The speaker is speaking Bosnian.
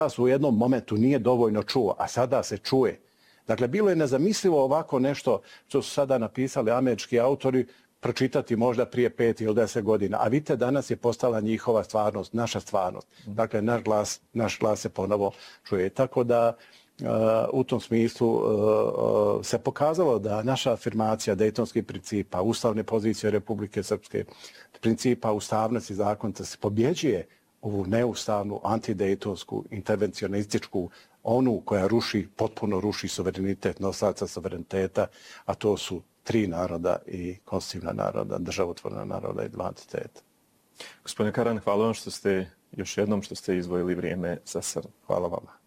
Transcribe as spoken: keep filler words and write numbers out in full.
u jednom momentu nije dovoljno čuo, a sada se čuje. Dakle, bilo je nezamislivo ovako nešto što su sada napisali američki autori, pročitati možda prije pet ili deset godina. A vidite, danas je postala njihova stvarnost, naša stvarnost. Dakle, naš glas, naš glas se ponovo čuje. Tako da uh, u tom smislu uh, uh, se pokazalo da naša afirmacija dejtonskih principa, ustavne pozicije Republike Srpske, principa ustavnosti i zakonitosti pobjeđuje ovu neustavnu, antidejtonsku, intervencionističku, onu koja ruši, potpuno ruši suverenitet nosaca suvereniteta, a to su tri naroda i konstitutivna naroda, državotvorna naroda i dva entiteta. Gospodine Karan, hvala vam što ste još jednom što ste izdvojili vrijeme za S R N. Hvala vama.